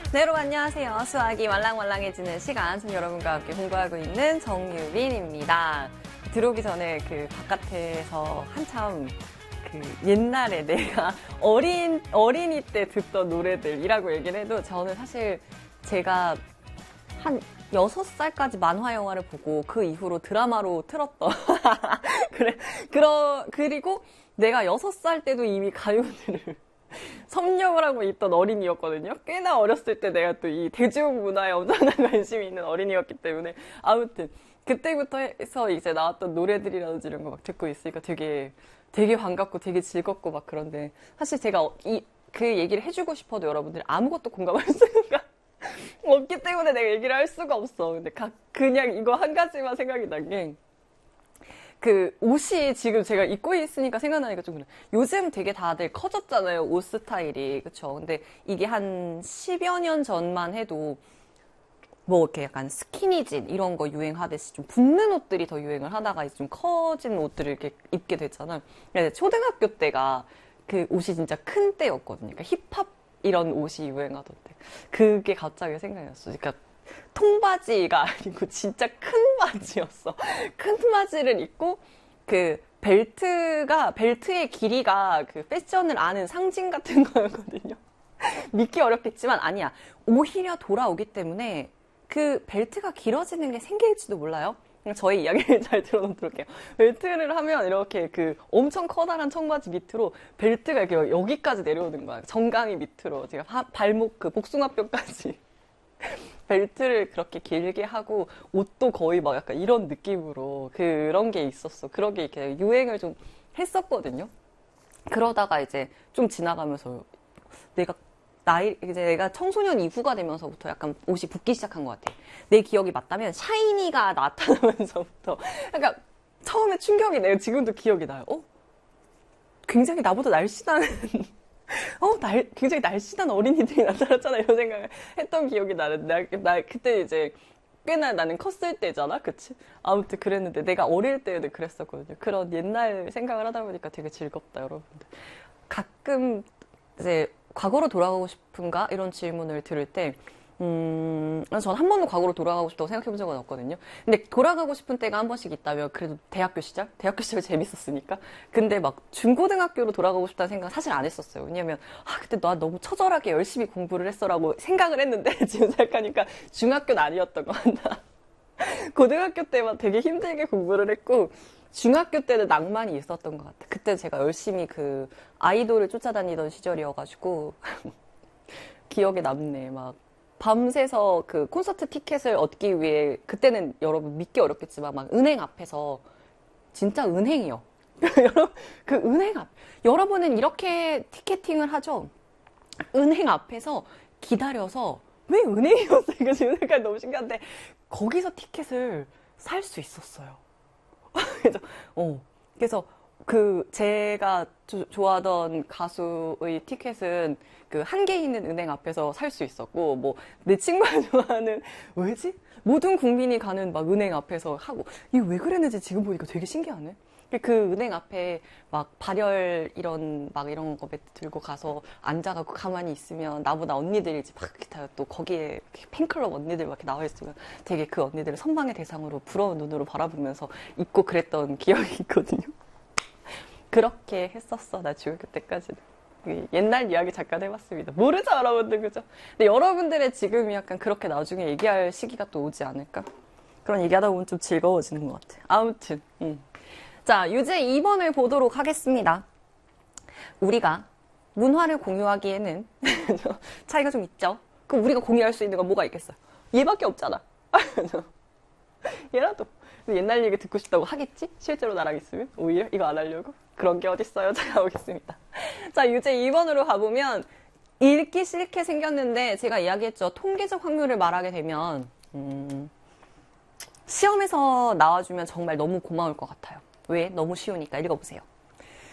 네, 여러분 안녕하세요. 수학이 말랑말랑해지는 시간, 지금 여러분과 함께 공부하고 있는 정유빈입니다. 들어오기 전에 그 바깥에서 한참 그 옛날에 내가 어린이 때 듣던 노래들이라고 얘기를 해도 저는 사실 제가 한 6살까지 만화 영화를 보고 그 이후로 드라마로 틀었던 그리고 내가 6살 때도 이미 가요들을 섭렵을 하고 있던 어린이였거든요. 꽤나 어렸을 때 내가 또 이 대중문화에 엄청난 관심이 있는 어린이였기 때문에 아무튼 그때부터 해서 이제 나왔던 노래들이라든지 이런 거 막 듣고 있으니까 되게 반갑고 되게 즐겁고 막 그런데 사실 제가 그 얘기를 해주고 싶어도 여러분들이 아무것도 공감할 수가 없기 때문에 내가 얘기를 할 수가 없어. 근데 그냥 이거 한 가지만 생각이 난 게 그 옷이 지금 제가 입고 있으니까 생각나니까 좀 그래. 요즘 되게 다들 커졌잖아요. 옷 스타일이. 그쵸? 근데 이게 한 10여 년 전만 해도 뭐 이렇게 약간 스키니진 이런 거 유행하듯이 좀 붓는 옷들이 더 유행을 하다가 이제 좀 커진 옷들을 이렇게 입게 됐잖아요. 근데 초등학교 때가 그 옷이 진짜 큰 때였거든요. 그러니까 힙합 이런 옷이 유행하던 때. 그게 갑자기 생각이 났어. 그러니까 통바지가 아니고 진짜 큰 바지였어. 큰 바지를 입고 그 벨트의 길이가 그 패션을 아는 상징 같은 거였거든요. 믿기 어렵겠지만 아니야. 오히려 돌아오기 때문에 그 벨트가 길어지는 게 생길지도 몰라요. 저희 이야기를 잘 들어놓도록 할게요. 벨트를 하면 이렇게 그 엄청 커다란 청바지 밑으로 벨트가 이렇게 여기까지 내려오는 거야. 정강이 밑으로. 제가 발목 그 복숭아뼈까지. 벨트를 그렇게 길게 하고 옷도 거의 막 약간 이런 느낌으로 그런 게 있었어. 그런 게 이렇게 유행을 좀 했었거든요. 그러다가 이제 좀 지나가면서 내가 청소년 이후가 되면서부터 약간 옷이 붙기 시작한 것 같아. 내 기억이 맞다면 샤이니가 나타나면서부터 그러니까 처음에 충격이 내가 지금도 기억이 나요. 굉장히 나보다 날씬한 굉장히 날씬한 어린이들이 나타났잖아. 이런 생각을 했던 기억이 나는데, 나 그때 이제 꽤나 나는 컸을 때잖아. 그치? 아무튼 그랬는데, 내가 어릴 때에도 그랬었거든요. 그런 옛날 생각을 하다 보니까 되게 즐겁다, 여러분들. 가끔 이제 과거로 돌아가고 싶은가? 이런 질문을 들을 때, 전 한 번도 과거로 돌아가고 싶다고 생각해 본 적은 없거든요. 근데 돌아가고 싶은 때가 한 번씩 있다면 그래도 대학교 시절 재밌었으니까. 근데 막 중고등학교로 돌아가고 싶다는 생각 사실 안 했었어요. 왜냐면 그때 나 너무 처절하게 열심히 공부를 했어라고 생각을 했는데 지금 생각하니까 중학교는 아니었던 것 같다. 고등학교 때만 되게 힘들게 공부를 했고 중학교 때는 낭만이 있었던 것 같아. 그때 제가 열심히 그 아이돌을 쫓아다니던 시절이어가지고 기억에 남네. 막 밤새서 그 콘서트 티켓을 얻기 위해 그때는 여러분 믿기 어렵겠지만 막 은행 앞에서 진짜 은행이요. 여러분 그 은행 앞 여러분은 이렇게 티켓팅을 하죠. 은행 앞에서 기다려서 왜 은행이었어요? 이거 지금 생각이 너무 신기한데 거기서 티켓을 살 수 있었어요. 그래서 그 제가 좋아하던 가수의 티켓은 그 한계 있는 은행 앞에서 살 수 있었고 뭐 내 친구가 좋아하는 왜지? 모든 국민이 가는 막 은행 앞에서 하고 이거 왜 그랬는지 지금 보니까 되게 신기하네. 그 은행 앞에 막 발열 이런 거 매트 들고 가서 앉아갖고 가만히 있으면 나보다 언니들이 이제 막 기타요. 또 거기에 팬클럽 언니들 막 이렇게 나와 있으면 되게 그 언니들을 선망의 대상으로 부러운 눈으로 바라보면서 있고 그랬던 기억이 있거든요. 그렇게 했었어. 나 중학교 때까지는. 옛날 이야기 잠깐 해봤습니다. 모르죠, 여러분들, 그죠? 근데 여러분들의 지금이 약간 그렇게 나중에 얘기할 시기가 또 오지 않을까? 그런 얘기하다 보면 좀 즐거워지는 것 같아요. 아무튼, 자, 유제 2번을 보도록 하겠습니다. 우리가 문화를 공유하기에는 차이가 좀 있죠? 그럼 우리가 공유할 수 있는 건 뭐가 있겠어요? 얘밖에 없잖아. 얘라도. 옛날 얘기 듣고 싶다고 하겠지? 실제로 나랑 있으면? 오히려 이거 안 하려고? 그런 게 어딨어요? 자, 가보겠습니다. 자, 유제 2번으로 가보면 읽기 싫게 생겼는데 제가 이야기했죠. 통계적 확률을 말하게 되면 시험에서 나와주면 정말 너무 고마울 것 같아요. 왜? 너무 쉬우니까. 읽어보세요.